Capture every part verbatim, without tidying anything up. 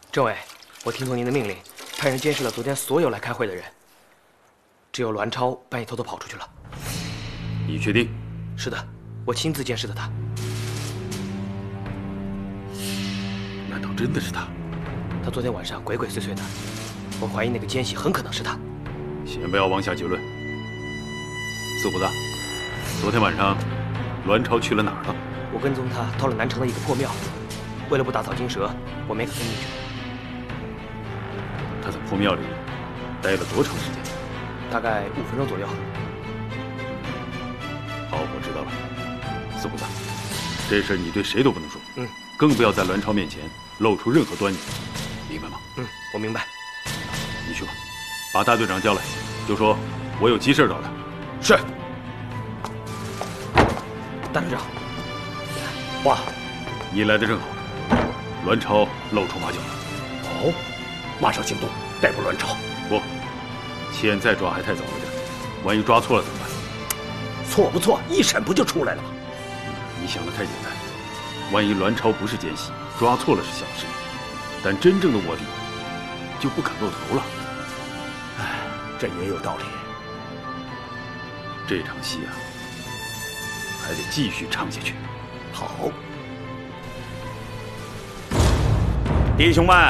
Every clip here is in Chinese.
政委，我听从您的命令，派人监视了昨天所有来开会的人，只有栾超半夜偷偷跑出去了。 你确定？ 是的，我亲自监视的他。 难道真的是他？ 他昨天晚上鬼鬼祟祟的，我怀疑那个奸细很可能是他。 先不要妄下结论。四虎子，昨天晚上栾超去了哪儿了？ 我跟踪他到了南城的一个破庙，为了不打草惊蛇，我没跟进去。 他在破庙里待了多长时间？ 大概五分钟左右。 好，我知道了。四虎子，这事你对谁都不能说， 嗯， 更不要在栾超面前露出任何端倪，明白吗？ 嗯，我明白。 你去吧，把大队长叫来，就说我有急事找他。 是。大队长， 哇， 你来的正好，栾超露出马脚了。 哦，马上行动，逮捕栾超。 不，现在抓还太早了点，万一抓错了怎么办？ 错不错，一审不就出来了吗？ 你想的太简单，万一栾超不是奸细，抓错了是小事，但真正的卧底就不肯露头了。 哎，这也有道理。 这场戏啊，还得继续唱下去。 好， 弟兄们，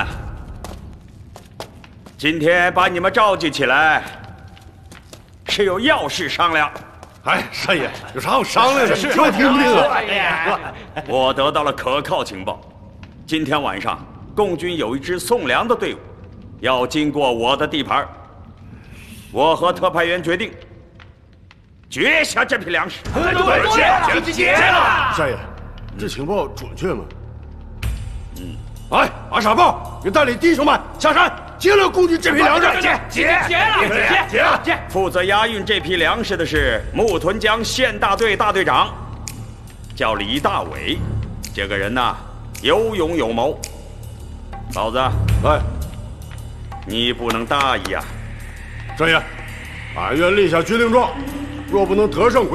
今天把你们召集起来，是有要事商量。 哎，单爷，有啥好商量的？ 是说听不听啊？ 我得到了可靠情报，今天晚上共军有一支送粮的队伍，要经过我的地盘。我和特派员决定绝下这批粮食。 对，接接了。 单爷，这情报准确吗？嗯。哎，阿傻豹，你带领弟兄们下山，接了共军这批粮食。 接接接了，接接了，接。 负责押运这批粮食的是木屯江县大队大队长，叫李大伟。这个人呐，有勇有谋。老子， 哎， 你不能大意啊！ 单爷，俺愿立下军令状，若不能得胜。